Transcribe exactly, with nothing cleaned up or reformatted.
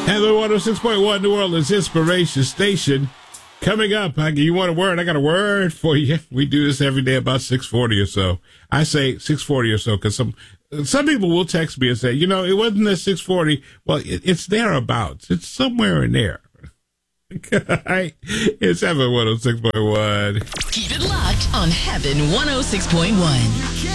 Heaven one oh six point one, New Orleans Inspiration Station. Coming up, I, you want a word? I got a word for you. We do this every day about six forty or so. I say six forty or so because some some people will text me and say, you know, it wasn't at six forty. Well, it, it's thereabouts. It's somewhere in there. It's Heaven one oh six point one. Keep it locked on Heaven one oh six point one.